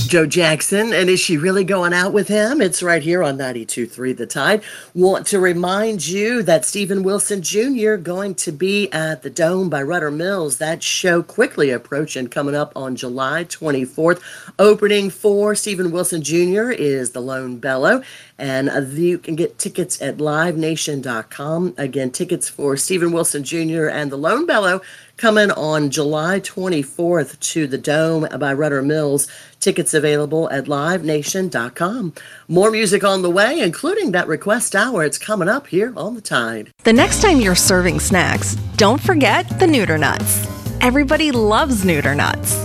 Joe Jackson, and is she really going out with him? It's right here on 92.3 The Tide. Want to remind you that Stephen Wilson Jr. going to be at the Dome by Rudder Mills. That show quickly approaching, coming up on July 24th. Opening for Stephen Wilson Jr. is The Lone Bellow, and you can get tickets at livenation.com. Again, tickets for Stephen Wilson Jr. and The Lone Bellow coming on July 24th to the Dome by Rudder Mills. Tickets available at livenation.com. More music on the way, including that request hour. It's coming up here on The Tide. The next time you're serving snacks, don't forget the Neuter Nuts. Everybody loves Neuter Nuts.